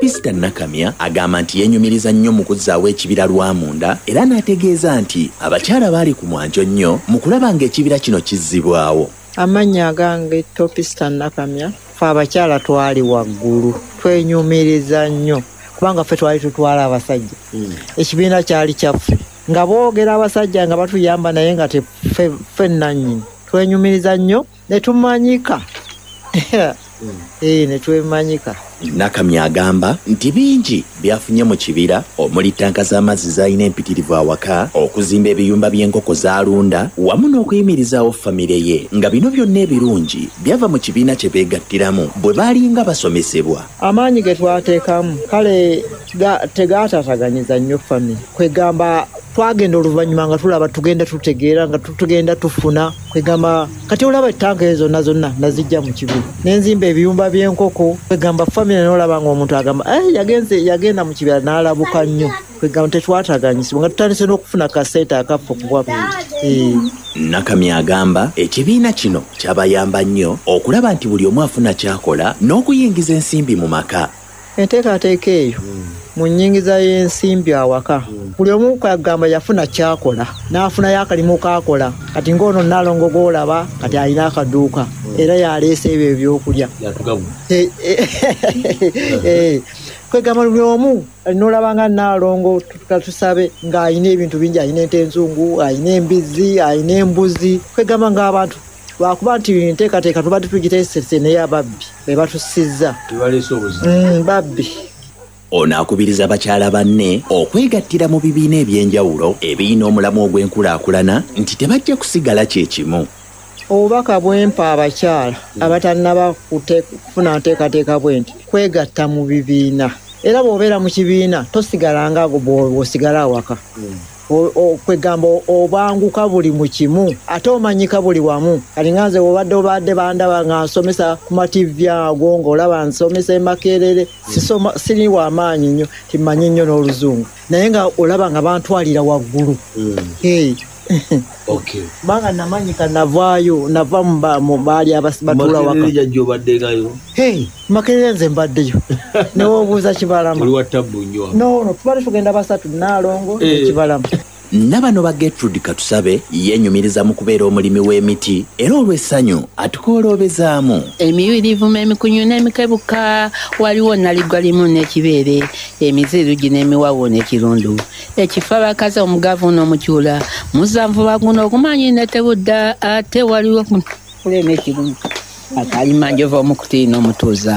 Topista Nakamya agamba nti yenyumiriza nnyo mu kuzzaawo ekibira Lwamunda era n'ategeeza nti abakyala baali ku mwanjo nnyo mu kulaba ng'ekibira kino kizzibwawo. Amannya gange Topista Nakamya, fe abakyala twali waggulu, twenyumiriza nnyo kubanga ffe twali tutwala abasajja. Ekibiina kyali kyaffe nga boogera abasajja nga batuyamba naye nga ffe nannyini. Twenyumiriza nnyo ne tumanyika. Ne twemanyika. Nakamya agamba nti bingi byafunye mu kibira omuli ttanka z'amazzi z'alina empitirivu awaka, okuzimba ebiyumba by'enkoko z'alunda wamu n'okuyimirizaawo famire ye, nga bino byonna ebirungi byava mu kibiina kye beegattiramu bwe baalinga basomesebwa. Amaanyi ge twateekamu kale tegaatataganyiza nnyo famire, kwegamba twagenda oluvannyuma nga tulaba tugenda tutegeera nga tugenda tufuna, kwegamba kati olaba ettanka ezo zonna nazijja mu kibira n'enzimba ebiyumba by'enkoko, kwegamba famire n'olaba ng'omuntu agamba yagenda mu kibira n'alabuka nnyo, kwegamba tetwataganyisibwa nga tutandise n'okufuna kasente akaffe okuva Nakamya agamba ekibiina kino kyabayamba nnyo okulaba nti buli omu afuna kyakola n'okuyingiza ensimbi mu maka. Enteekateeka eyo mu nnyingiza y'ensimbi awaka buli omu kwagamba yafuna kyakola n'afunayo akalimu kaakola. Kati ng'ono Nalongo gw'olaba kati alina akaduuka era yaleese ebyo ebyokulya. Kwegamba buli omu n'olaba nga Nalongo tusabe ng'alina ebintu bingi, alina ente enzungu, alina embizzi, alina embuzi. Kwegamba ng'abantu lwakuba nti enteekateeka tubadde tugiteesese naye ababbi be batussizza babbi. Ono akubiriza abakyala banne okwegattira mu bibiina eby'enjawulo ebiyina omulamu ogw'enkulaakulana nti tebajja kusigala kye kimu. Obubaka bwempa abakyala abatannaba kufuna nteekateeka bwe nti kwegatta mu bibiina, era bw'obeera mu kibiina tosigala nga bw'osigala awaka. Kwegamba obanguka buli mu kimu ate omanyika buli wamu. Kati nga nze obadde bandaba nga nsomesa ku mativi ago ng'olaba nsomesa Makerere, siri w'amaanyi nnyo timmanyi nnyo n'Oluzungu naye nga olaba nga bantwalira waggulu. Banga namanyika nava mu baali batuula waka. Makerere nze mbaddeyo newobuuza Kibalama. No, tubadde tugenda basatu, Nalongo Kibalama. Nabano ba Gertrude Katusabe yenyumiriza mu kubeera omulimi w'emiti era olw'essanyu atukooloobezaamu. Emiyulivu emikunyu n'emikebuka waliwo naligwa limu n'ekibeere, emiziru gino emiwawo n'ekirundu, ekifa bakazi omugavu n'omukyula, muzanvu baguno okumanyi netebudda ate waliwo kulema ekirundu akalimanjova omukuti n'omutuuza,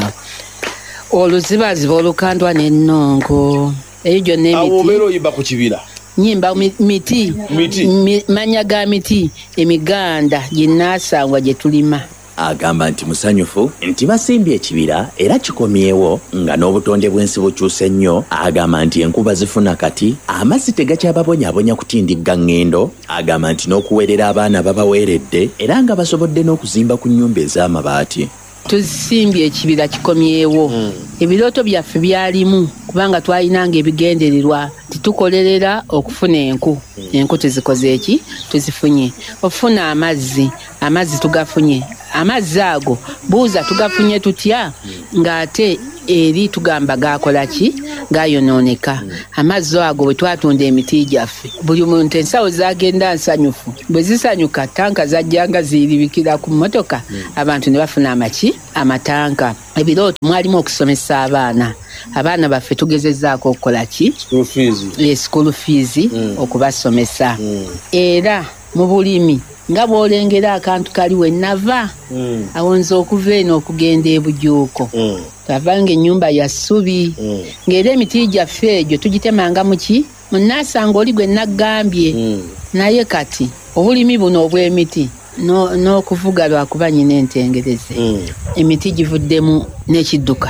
oluzibaziba olukandwa n'ennongo eyo gyonna emiti. Awo obeera oyimba ku kibira nyimba miti. Manya ga miti emiganda ginnaasangwa gye tulima. Agamba nti musanyufu nti basimbye ekibira era kikomyewo nga n'obutonde bw'ensi bukyuse nnyo. Agamba nti enkuba zifuna kati, amazzi tegakyababonyaabonya kutindigga ngendo. Agamba nti n'okuweerera abaana babaweeredde era nga basobodde n'okuzimba ku nnyumba ez'amabaati. Tusimbye ekibira kikomyewo. Ebirooto byaffe byalimu kubanga twalinanga ebigendererwa titukolerera okufuna enku tuzikoze eki tuzifunye, okufuna amazzi tugafunye. Amazzi ago buuza tugafunye tutya ng'ate eri tugamba gakola ki gayonooneka. Amazzi ago bwe twatunda emiti gyaffe buli muntu ensawo zagenda nsanyufu, bwe zisanyuka tanka zajjanga ziribikira ku mmotoka abantu ne bafuna amatanka. Ebirooto mwalimu okusomesa abaana baffe tugezezzaako okukola ki school fees okubasomesa. Era mu bulimi nga bw'olengera akantu kali we nava awonza okuva eno okugenda e Bujuuko twavanga ennyumba ya ssubi ng'era emiti gyaffe egyo tugitemanga mu Nassanga oli gwe naggambye naye kati obulimi buno obw'emiti n'okuvuga lwakuba nyina entengereze emiti givuddemu n'ekidduka.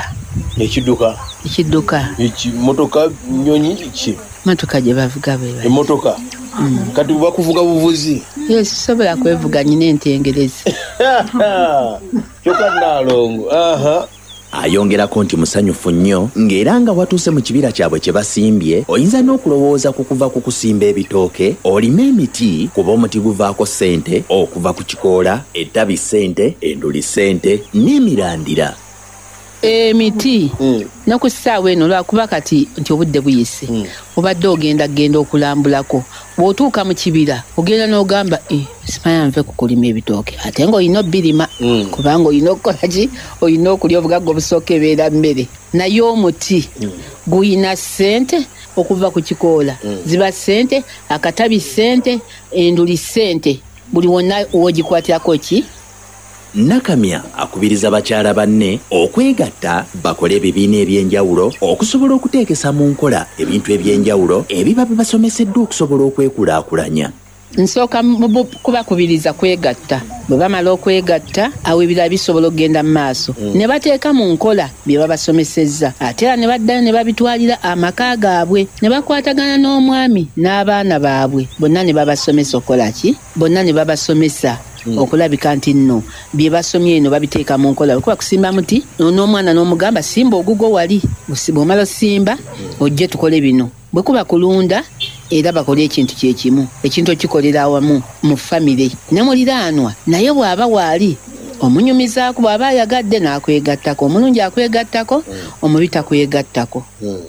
Motoka nyonyi ki? Motoka gye bavuga bwe bali. Emotoka? Kati bakuvuga buvuzi? Yes, sobola kwevuga nyina entengereze. Kyokka Nalongo. Ayongerako nti musanyufu nnyo ng'era nga watuuse mu kibira kyabwe kye basimbye oyinza n'okulowooza ku kuva ku kusimba ebitooke olime emiti kuba omuti guvaako ssente okuva ku kikoola, ettabi ssente, enduli ssente n'emirandira. emiti no ku ssaawa eno lwakuba kati nti obudde buyise obadde ogenda okulambulako bw'otuuka mu kibira ogenda n'ogamba simanya nve kukulima ebitooke ate ng'olina obbirima kubanga olina okukola ki olina okulya obugagga obusooka ebeera mmere naye omuti guyina ssente okuva ku kikoola ziba ssente akatabi ssente enduli ssente buli wonna wogikwatirako ki. Nakamya akubiriza bakyala banne okwegatta bakole ebibiina ebyenjawulo okusobola okuteekesa mu nkola ebintu ebyenjawulo ebiba bibasomeseddwa okusobola okwekulaakulanya. Nsooka kubakubiriza kwegatta bwe bamala okwegatta awo ebirala bisobola okugenda mu maaso ne bateeka mu nkola bye babasomesezza ate era ne baddayo ne babitwalira amaka gaabwe ne bakwatagana n'omwami n'abaana baabwe bonna ne babasomesa okukola ki bonna ne babasomesa okulabika nti nno bye basomye eno babiteeka mu nkola kuba kusimba muti n'omwana n'omugamba simba ogugo wali bw'omala osimba ojje tukole bino bwe kuba kulunda era bakole ekintu kyekimu ekintu okikolera awamu mu famire ne muliraanwa naye bw'aba waali omunyumizaako bw'aba ayagadde n'akwegattako omulungi akwegattako omubi takwegattako.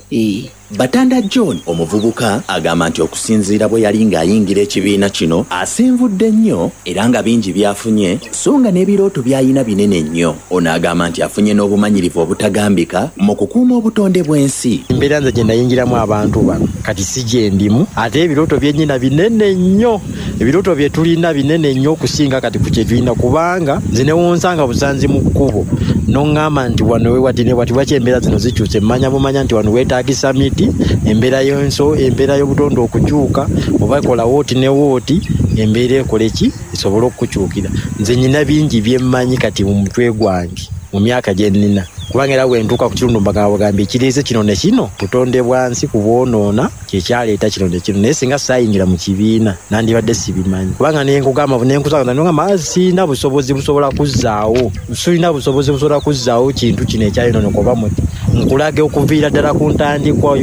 Batanda John omuvubuka agamba nti okusinziira bwe yali ng'ayingira ekibiina kino asenvudde nnyo era nga bingi byafunye so nga n'ebirooto by'ayina binene nnyo. Ono agamba nti afunye n'obumanyirivu obutagambika mu kukuuma obutonde bw'ensi. Embeera nze gye nayingiramu abantu bano kati si gye ndimu ate ebirooto byennyina binene nnyo ebirooto bye tulina binene nnyo okusinga kati ku kyetuina kubanga nze newonsanga busanzi mu kkubo n'oŋŋamba nti wano wewati ne wati lwaki embeera zino zikyuse mmanya bumanya nti wano weetaagisa miti embeera y'enso embeera y'obutonde okukyuka oba kola wooti ne wooti embeera ekole ki esobole okukukyukira. Nze nyina bingi bye mmanyi kati mu mutwe gwange mu myaka gye nnina kubanga era bwentuuka ku kitundu bagamba ekiriise kino ne kino butonde bwansi ku bwonoona kyekyaleeta kino ne kino naye singa saayingira mu kibiina nandibadde sibimanyi kubanga nenkugamba nenkusanga sirina busobozi busobola kuzzaawo sulina busobozi busobola kuzzaawo kintu kino ekyalino koba muti nkulaga okuviira ddala ku ntandikwa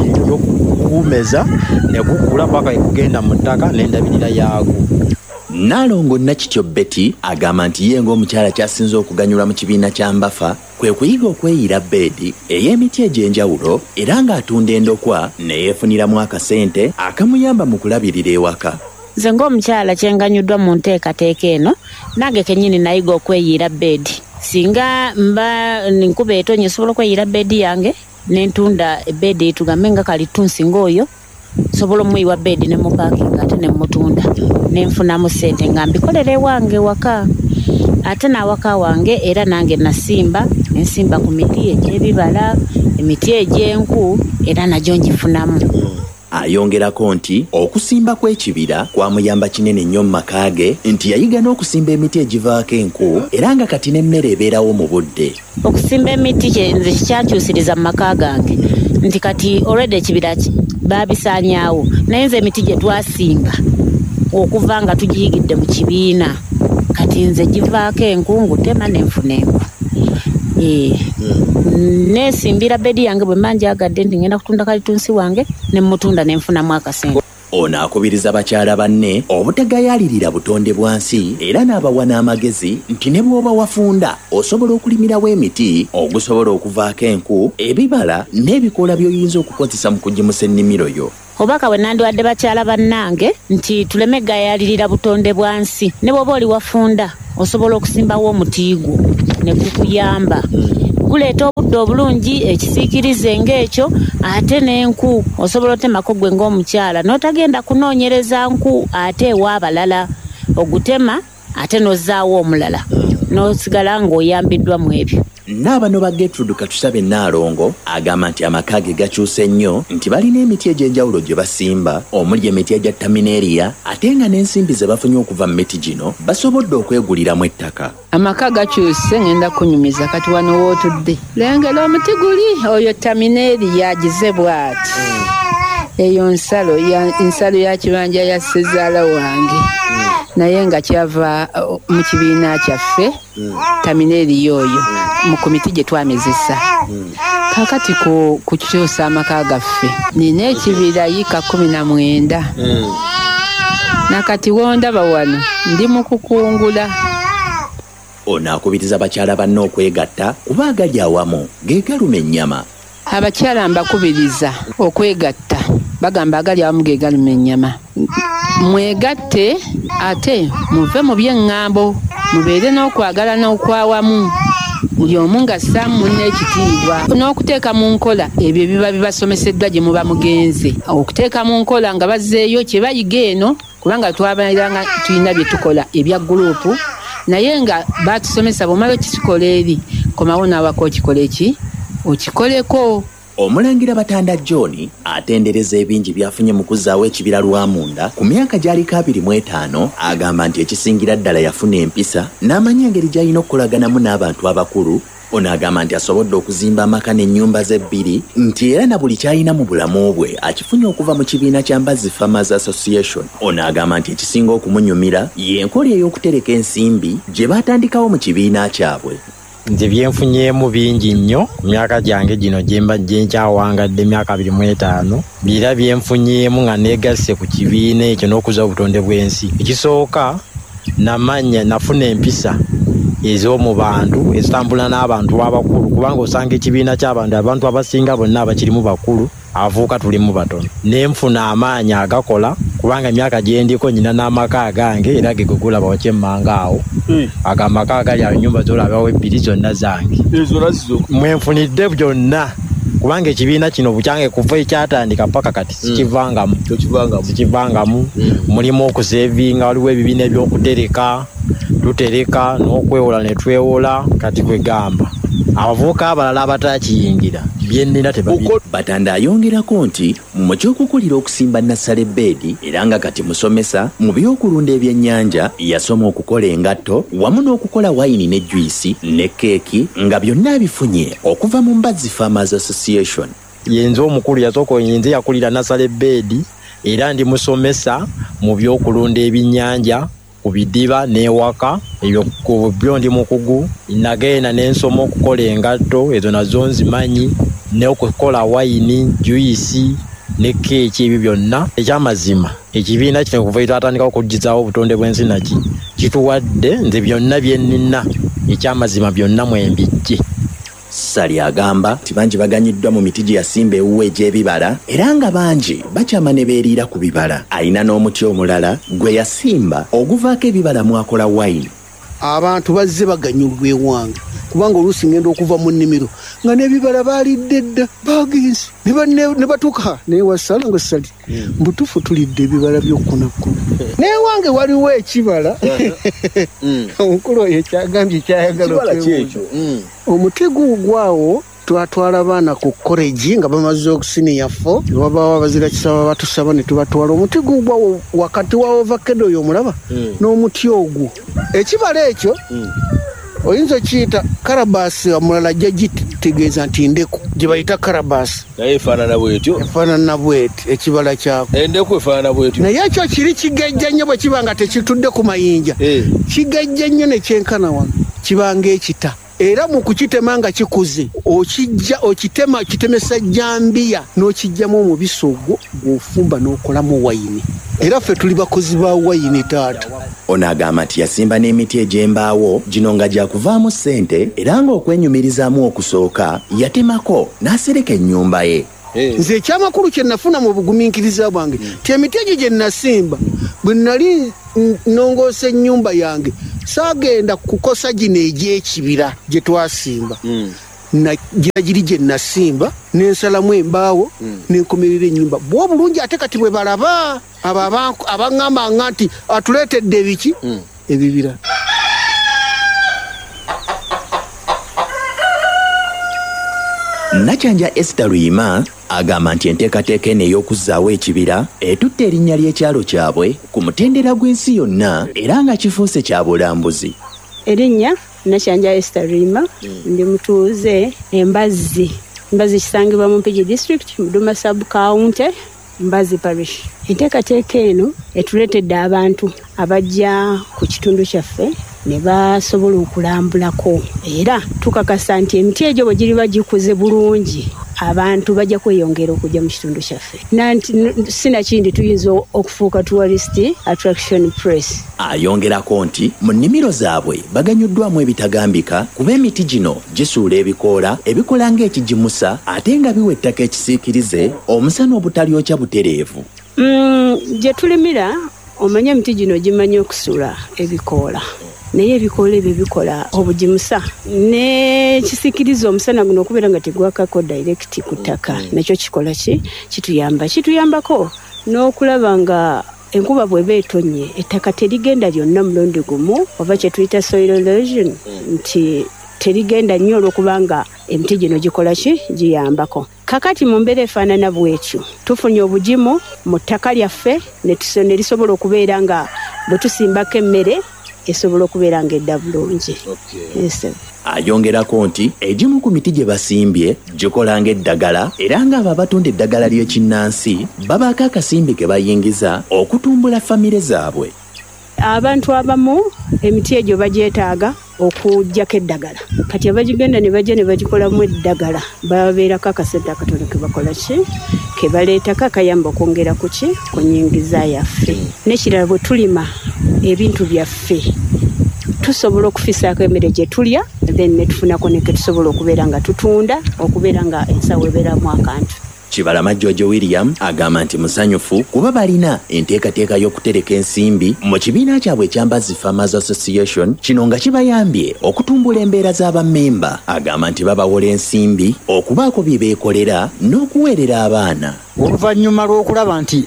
y'okukumeza ne gukula paka ekugenda mu ttaka n'endabirira yaago. Nalongo Nakityo Betty agamba nti ye ng'omukyala kyasinze okuganyulwa mu kibiina kya Mbafa kwe kuyiga okweyira beedi ey'emiti egy'enjawulo era ng'atunda endokwa ne yeefuniramu akasente akamuyamba mu kulabirira ewaka. Nze ng'omukyala kyenganyuddwa mu nteekateeka eno nange kennyini nayiga okweyira beedi singa mba nkuba etonye sobola okweyira beedi yange nentunda beedi tugambe nga kali tunsinga oyo sobola omuyiwa beedi ne mupaakinga ate ne mutunda nenfunamu ssente nga mbikolera ewange waka ate n'awaka wange era nange nasimba nensimba ku miti egy'ebibala emiti egy'enku era nagyo ngifunamu. Ayongerako nti okusimba kw'ekibira kwamuyamba kinene nnyo mu maka ge nti yayiga n'okusimba emiti egivaako enku era nga kati n'emmere ebeerawo mu budde. Okusimba emiti nze kikyankyusiriza mu maka gange nti kati already ekibira baabisaanyaawo naye nze emiti gye twasimba okuva nga tugiyigidde mu kibiina kati nze givaako enku ngutema nenfuna enku. Nesimbira beedi yange bwe mba njagadde nti ngenda kutunda kalitunsi wange ne mutunda nenfunamu akasente. Ono akubiriza bakyala banne obutagayalirira butonde bwansi era n'abawa n'amagezi nti ne bw'oba wafunda osobola okulimirawo emiti ogusobola okuvaako enku ebibala n'ebikoola by'oyinza okukozesa mu kugimusa ennimiro yo. Obaka bwe nandiwadde bakyala bannange nti tuleme gayalirira butonde bwansi ne bw'oba oli wafunda osobola okusimbawo omuti gwo ne gukuyamba guleeta obudde obulungi ekisiikirize ng'ekyo ate n'enku osobola otemako gwe ng'omukyala n'otagenda kunoonyereza nku ate ew'abalala ogutema ate n'ozzaawo omulala n'osigala ng'oyambiddwa mu ebyo. N'abano ba Gertrude Katusabe Nalongo agamba nti amaka ge gakyuse nnyo nti balina emiti egy'enjawulo gye basimba omuli emiti egya tamineeriya ate nga n'ensimbi ze bafunye okuva mu miti gino basobodde okweguliramu ettaka. Amaka gakyuse ngenda kunyumiza kati wano wootudde lengera omuti guli oyo tamineeriya agize bw'ati eyo nsalo ya kibanja ya ssezaala wange naye nga kyava mu kibiina kyaffe tamineeriya oyo mu komiti gye twamezesa kakati ku kukyusa amaka gaffe nina ekibira yika 19 nakati wondaba wano ndi mu kukungula ono akubiriza bakyala banne okwegatta kuba agali awamu ge galuma ennyama. Abakyala mbakubiriza okwegatta, bagamba agali awamu ge galuma ennyama. Mwegatte ate muve mu by'eŋŋambo, mubeere n'okwagala n'okwawamu, buli omu ng'assaamu n'ekitiibwa n'okuteeka mu nkola ebyo ebiba bibasomeseddwa gye muba mugenze, okuteeka mu nkola nga bazzeeyo kye bayiga eno, kubanga twabeeranga tulina bye tukola ebya guruupu, naye nga batusomesa bw'omala okisikola eri komawo naawaka okikola eki okikoleko. Omulangira Batanda John atendereza ebingi byafunye mu kuzzaawo ekibira Lwamunda ku myaka gy'aliko 25, agamba nti ekisingira ddala yafuna empisa n'amanya engeri gy'alina okukolaganamu n'abantu abakulu. Ono agamba nti asobodde okuzimba amaka n'ennyumba ze 2, nti era na buli ky'alina mu bulamu bwe akifunye okuva mu kibiina kya Mbazzi Farmers Association. Ono agamba nti ekisinga okumunyumira y'enkola ey'okutereka ensimbi gye baatandikawo mu kibiina kyabwe. Nze byenfunyeemu bingi nnyo ku myaka gyange gino gye nkyawangadde emyaka 25, bira byenfunyeemu nga neegasse ku kibiina ekyo n'okuza obutonde bw'ensi. Ekisooka nafuna empisa ez'omu bantu ezitambula n'abantu abakulu, kubanga osanga ekibiina ky'abantu abantu abasinga bonna abakirimu bakulu, abavubuka tulimu batono. Nenfuna amaanyi agakola kubanga emyaka gye ndiko nyina n'amaka agange era gegugula bawakyemmanga awo. Agamaka agali awo ennyumba z'olabawo 2 zonna zange. Mwenfunidde byonna kubanga ekibiina kino bukyange kuva ekyatandika paka kati sikivangamu. Mulimu okusevinga, waliwo ebibiina ebyokutereka, tutereka n'okwewola ne twewola. Kati kwegamba abavubuka abalala abatakiyingira byennina tebabi. Batanda ayongerako nti mu ky'okukulira okusimba nassale bbeedi era nga kati musomesa mu by'okulunda ebyennyanja, yasoma okukola engatto wamu n'okukola wayini ne juyisi ne keeki nga byonna abifunye okuva mu Mbazzi Farmers Association. Yenze omukulu yasooka yenze yakulira nassale bbeedi era ndi musomesa mu by'okulunda ebyennyanja ku bidiba n'ewaka, ebyo byo ndi mukugu. Nagenda n'ensoma okukola engatto, ezo nazo nzimanyi, n'okukola wayini, juyisi ne keeki, ebyo byonna. Ekyamazima ekibiina kino kuva twatandika okugizaawo obutonde bw'ensi naki kituwadde nze byonna byennina, ekyamazima byonna mwembijje. Sali agamba nti bangi baganyiddwa mu miti gye yasimba ewuwe egy'ebibala era nga bangi bakyama ne beeriira ku bibala. Alina n'omuti omulala gwe yasimba oguvaako ebibala mwakola wayini. Abantu bazze baganyulwa ewange kubanga oluusi ngenda okuva mu nnimiro nga n'ebibala baalidde dda bagenzi ne batuuka newasala nga sali mbutuufu tulidde ebibala by'okkunakku. N'ewange waliwo ekibala omukulu oyo kyagambye kyayagala omutego ogwawo twatwala abaana ku college nga bamaze okusiniya 4, wabawo abazira kisaba batusaba ne tubatwala. Omutego ogwawo wakati wa ovakado oyo omulaba n'omuti ogwo, ekibala ekyo oyinza okiyita karabasi, omulala ajja gitegeeza nti ndeku gye bayita karabasi. Naye efaanana bwetyo. Efaanana bwetyo ekibala kyako. Endeku efaanana bwetyo. Naye ekyo kiri kigejja nnyo bwe kiba nga tekitudde ku mayinja. Kigejja nnyo ne kyenkana wano kibanga ekita. Era mu kukitema nga kikuze okitema kitemesa jambiya n'okijjamu omubisi ogwo gw'ofumba n'okolamu wayini. Era ffe tuli bakozi ba wayini taata. Ono agamba nti yasimba n'emiti egy'embaawo gino nga gyakuvaamu ssente era ng'okwenyumirizaamu okusooka yatemako n'asereka ennyumba ye. Nze ekyamakulu kye nafuna mu bugumiikiriza bwange ti emiti egyo gye nasimba bwe nali nongoosa ennyumba yange saagenda kukosa gino egy'ekibira gye twasimba. Gira giri gye nasimba n'ensalamu embaawo n'enkomerera ennyumba bw'obulungi. Ate kati bwe balaba abo abaŋŋambanga nti atuleetedde ebiki ebibira. Nakyanja Esther Luyima agamba nti enteekateeka eno ey'okuzzaawo ekibira etutte erinnya ly'ekyalo kyabwe ku mutendera gw'ensi yonna era nga kifuuse kya bulambuzi. Erinnya Nakyanja Esther Luyima, ndi mutuuze Mbazzi. Mbazzi kisangibwa mu Mpigi District, Muduma Sub County, Mbazzi Parish. Enteekateeka eno etuleetedde abantu abajja ku kitundu kyaffe ne basobola okulambulako era tukakasa nti emiti egyo bwe giriba gikuze bulungi abantu bajja kweyongera okujja mu kitundu kyaffe sinakindi tuyinza okufuuka tourist attraction place. Ayongerako nti mu nnimiro zaabwe baganyuddwamu ebitagambika kuba emiti gino gisuula ebikoola ebikola ng'ekigimusa ate nga biwa ettaka ekisiikirize omusana obutalyokya butereevu. Gye tulimira omanye emiti gino gimanyi okusuula ebikoola naye ebikoola ebyo bikola obugimusa nekisiikiriza omusana guno okubeera nga tegwakako direct ku ttaka nakyo kikola kituyambako n'okulaba nga enkuba bw'eba etonye ettaka terigenda lyonna mulundi gumu oba kye tuyita soil erosion nti terigenda nnyo olwokubanga emiti gino gikola giyambako. Kakati mu mbeera efaanana bw'etyo tufunye obugimu mu ttaka lyaffe ne lisobola okubeera nga bwe tusimbako emmere esobola okubeera nga edda bulungi. Ayongerako nti egimu ku miti gye basimbye gikola ng'eddagala era ng'abo abatunda eddagala ly'ekinnansi babaako akasimbi ke bayingiza okutumbula famire zaabwe. Abantu abamu emiti egyo bagyetaaga okuggyako eddagala kati abagigenda ne bajja ne bagikolamu eddagala babeerako akasente akatono ke bakola ke baleetako akayamba okwongera ku nyingiza yaffe. N'ekirala bwe tulima ebintu byaffe tusobola okufisaako emmere gye tulya then ne tufunako ne ke tusobola okubeera nga tutunda okubeera nga ensawo ebeeramu akantu. Kibalama George William agamba nti musanyufu kuba balina enteekateeka y'okutereka ensimbi mu kibiina kyabwe eky'Ambazzi Farmers Association kino nga kibayambye okutumbula embeera z'abammemba. Agamba nti babawola ensimbi okubaako bye beekolera n'okuweerera abaana. Oluvannyuma lw'okulaba nti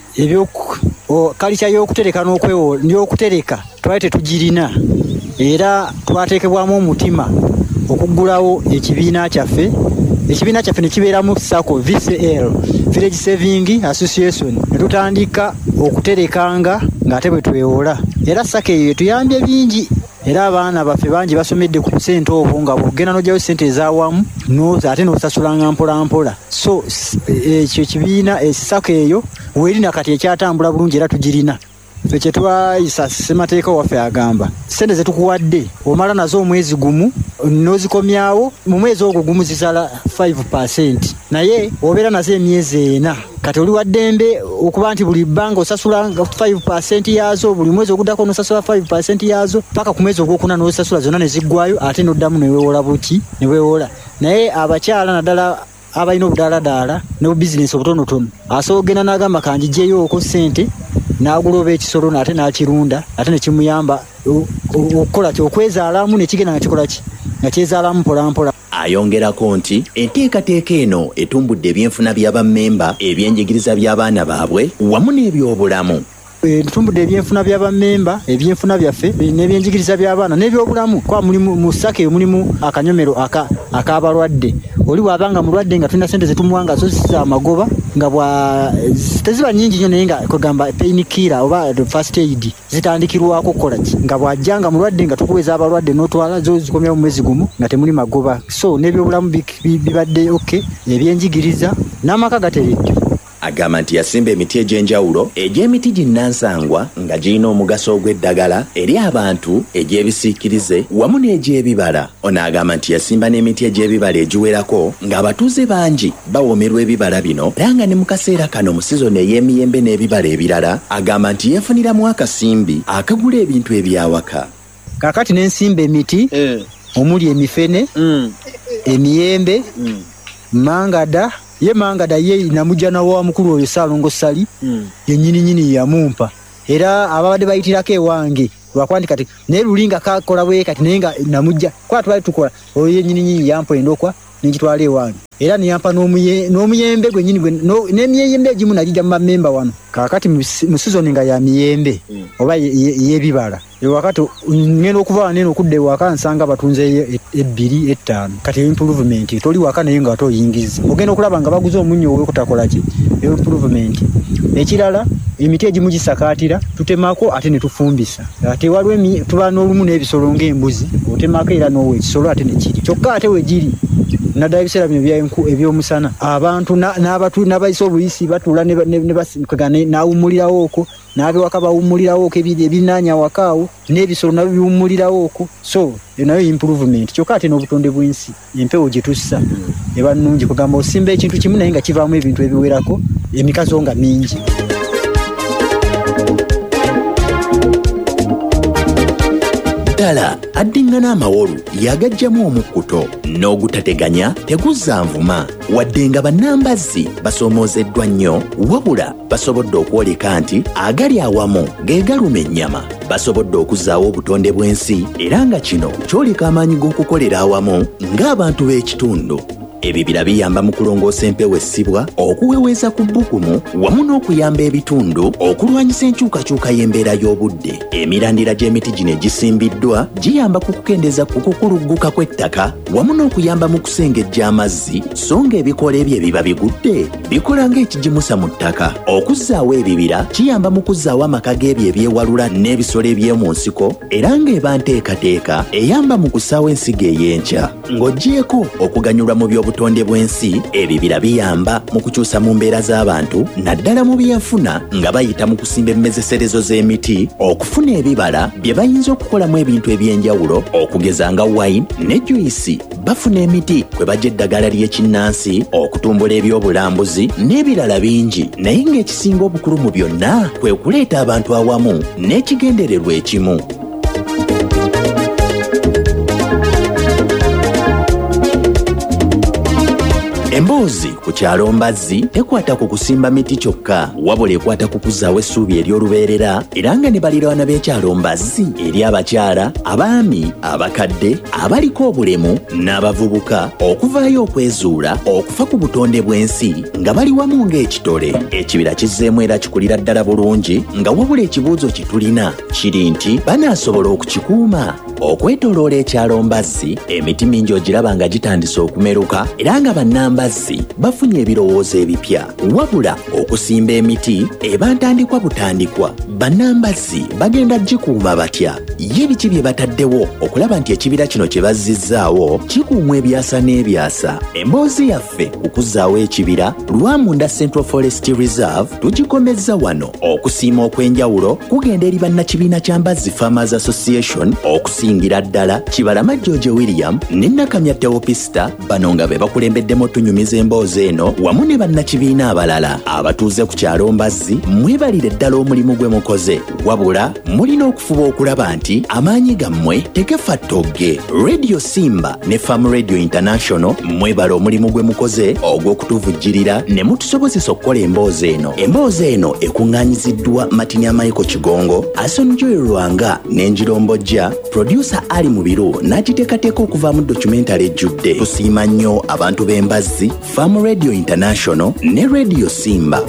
kalica y'okutereka n'okutereka twali tetugirina era twateekebwamu omutima okuggulawo ekibiina kyaffe. Ekibiina kyaffe ne kibeeramu SACCO VCL Village Saving Association ne tutandika okuterekanga ng'ate bwe twewola era SACCO eyo tuyambye bingi era abaana baffe bangi basomedde ku ssente obwo nga bw'ogenda n'ogyayo ssente ezaawamu ate n'osasulanga mpolampola. So ekyo ekibiina SACCO eyo weerina kati ekyatambula bulungi era tugirina. Kye twayisa ssemateeka waffe agamba ssente ze tukuwadde omala nazo omwezi gumu n'ozikomyawo mu mwezi ogwo gumu zisala 5% naye obeera nazo emyezi 4 kati oli wa ddembe okuba nti buli bbanga osasula 5% yaazo buli mwezi oguddako n'osasula 5% yaazo paka ku mwezi ogwokuna n'osasula zonna ne ziggwayo ate n'oddamu ne weewola ne weewola. Naye abakyala naddala abalina obudaaladaala n'obubizinesi obutonotono asobola okugenda n'agamba kanjigyeyooko ssente n'agula oba ekisolo ate n'akirunda ate ne kimuyamba okukola okwezaalamu ne kigenda nga kikola nga kyezaalamu mpolampola. Ayongerako nti enteekateeka eno etumbudde ebyenfuna by'abammemba ebyenjigiriza by'abaana baabwe wamu n'ebyobulamu. Tutumbudde ebyenfuna by'abammemba ebyenfuna byaffe n'ebyenjigiriza by'abaana n'ebyobulamu kwa mu SACCO mulimu akanyomero ak'abalwadde. Oli bw'abanga mulwadde nga tulina ssente zetumuwa nga zo amagoba nga teziba nnyingi nnyo naye nga kugamba pain killer oba first aid zitandikirwako kukola nga bw'ajja nga mulwadde nga tukuweza abalwadde n'otwala zo zikomyawo mu mwezi gumu nga temuli magoba. So n'ebyobulamu bibadde okay ebyenjigiriza n'amaka gateredde. Agamba nti yasimba emiti egy'enjawulo egy'emiti ginnansangwa nga girina omugaso ogw'eddagala eri abantu egy'ebisiikirize wamu n'egy'ebibala. Ono agamba nti yasimba n'emiti egy'ebibala egiwerako ng'abatuuze bangi bawoomerwa ebibala bino era nga ne mu kaseera kano mu sizoni ey'emiyembe n'ebibala ebirala agamba nti yeefuniramu akasimbi akagula ebintu ebyawaka. Kaakati n'ensimba emiti omuli emifene emiyembe mangada ye mangada ye namujjana wa mukulu oyo Saalongo Sali yennyini yamumpa era ababadde bayitirako ewange lwakwandi kati naye lulinga kakola bwe kati naye nga namujja kwa twali tukola oyo yennyini yampa endokwa n'ekitwala ewange era niyampa n'omuyembe gwe nnyini n'emiyembe egimu nagijja mu bammemba wano kaakati mu sizoni nga ya miyembe oba y'ebibala wakati ngenda okuva wanene okudda ewaka nsanga batunze 2-5 kati improvement toli waka naye nga toyingiza ogenda okulaba nga baguze omunnyo owekutakola ki improvement. Ekirala emiti egimu gisakaatira tutemako ate ne tufumbisa ate waliwo tuba n'olumu n'ebisolo ng'embuzi otemako era n'owa ekisolo ate ne kiri kyokka ate we giri naddala ebiseera bino ebyomusana abantu n'abayisa obuyisi batuula n'awummulirawo okwo n'abewaka bawummulirawo okwo ebirinaanya wakaawo n'ebisolo nabyo biwummulirawo okwo so nayo improvement kyokka ate n'obutonde bw'ensi empewo gye tussa eba nnungi kugamba osimba ekintu kimu naye nga kivaamu ebintu ebiwerako emikazo nga mingi. ddala addiŋŋana amawolu yagajjamu omukkuto n'ogutateganya teguzza nvuma wadde nga bannambazzi basoomozeddwa nnyo wabula basobodde okwoleka nti agali awamu ge galuma ennyama basobodde okuzzaawo obutonde bw'ensi era nga kino kyoleka amaanyi g'okukolera awamu ng'abantu b'ekitundu. Ebibira biyamba mu kulongoosa empewo essibwa okuweweeza ku bbugumu wamu n'okuyamba ebitundu okulwanyisa enkyukakyuka y'embeera y'obudde. Emirandira gy'emiti gino egisimbiddwa giyamba ku kukendeeza ku kukulugguka kw'ettaka wamu n'okuyamba mu kusengejja amazzi so ng'ebikola ebyo ebiba bigudde bikola ng'ekigimusa mu ttaka. Okuzzaawo ebibira kiyamba mu kuzzaawo amaka g'ebyo ebyewalula n'ebisolo eby'omu nsiko era ng'eba nteekateeka eyamba mu kusaawo ensigo ey'enkya. Ng'oggyeko okuganyulwa mu obutonde bw'ensi ebibira biyamba mu kukyusa mu mbeera z'abantu naddala mu byenfuna nga bayita mu kusimba emmezeserezo z'emiti okufuna ebibala bye bayinza okukolamu ebintu eby'enjawulo okugeza nga wine ne juyisi. Bafuna emiti kwe bajja eddagala ly'ekinnansi okutumbula ebyobulambuzi n'ebirala bingi naye ng'ekisinga obukulu mu byonna kwe kuleeta abantu awamu n'ekigendererwa ekimu. Emboozi ku kyalo Mbazzi tekwata ku kusimba miti kyokka wabula ekwata ku kuzzaawo essuubi ery'olubeerera era nga ne baliraana b'ekyalo Mbazzi eri abakyala abaami abakadde abaliko obulemu n'abavubuka okuvaayo okwezuula okufa ku butonde bw'ensi nga bali wamu ng'ekitole. Ekibira kizzeemu era kikulira ddala bulungi nga wabula ekibuuzo kye tulina kiri nti banaasobola okukikuuma. Okwetooloola ekyalo Mbazzi emiti mingi ogiraba nga gitandise okumeruka era nga bannambazzi bafunye ebirowoozo ebipya wabula okusimba emiti eba ntandikwa butandikwa. Bannambazzi bagenda gikuuma batya? Ye biki bye bataddewo okulaba nti ekibira kino kye bazzizzaawo kikuumwa ebyasa n'ebyasa? Emboozi yaffe ku kuzzaawo ekibira Lwamunda Central Forest Reserve tugikomezza wano. Okusiima okw'enjawulo kugenda eri bannakibiina kya Mbazzi Farmers Association okusingira ddala Kibalama George William ne Nakamya Teopista bano nga be bakulembeddemu otunyumiza emboozi eno wamu ne bannakibiina abalala. Abatuuze ku kyalo Mbazzi mwebalire ddala omulimu gwe mukoze wabula mulina okufuba okulaba nti amaanyi gammwe tegefa ttogge. Radio Simba ne Farm Radio International mwebala omulimu gwe mukoze ogw'okutuvujjirira ne mutusobozesa okukola emboozi eno. Emboozi eno ekuŋŋaanyiziddwa Matinya Michael Kigongo, Ason Joy Lwanga n'Enjirombojja, producer Ali Mubiru n'agiteekateeka okuvaamu documentary ejjudde. Tusiima nnyo abantu b'e Mbazzi, Farm Radio International ne Radio Simba.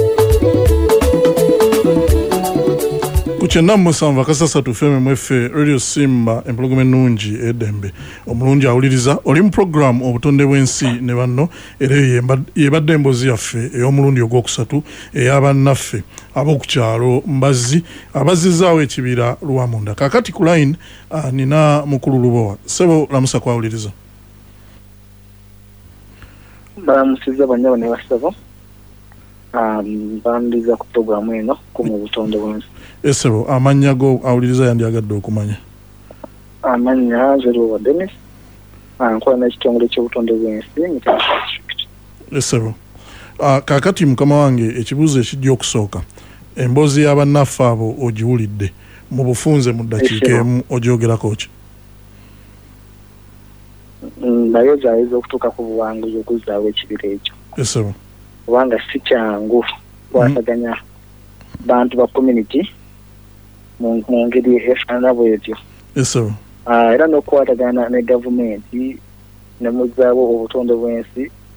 Kuchenda musanva kasasatu feme mwefe Radio Simba empologome ennungi edembe omulungi awuliriza oli mu program obutonde bw'ensi ne banno era yebadde emboozi yaffe ey'omulundi ogwokusatu ey'abannaffe ab'oku kyalo Mbazzi abazzizaawo ekibira Lwamunda. Kaakati ku line nina mukulu Lubowa. Ssebo lamusa kwawuliriza. Balamusiza banyabo ne basabo bandiza ku programu eno ku mu butonde bw'ensi. Esebo amannya go awuliriza yandyagadde okumanya. Amanya Zeruwa Dennis nkola n'ekitongole ky'obutonde bw'ensi. Esebo kaakati mukama wange ekibuuzo ekijja okusooka emboozi y'abannaffe abo ogiwulidde mu bufunze mu ddakiika emu ogyogerako ki? Nayo zayinza okutuuka ku buwanguzi okuzzaawo ekibira ekyo. Esebo kubanga si kyangu kwasaganya bantu ba community mu ngeri efaanana bwetyo. Esebo era n'okukwatagana ne gavumenti ne muzzaawo obutonde bw'ensi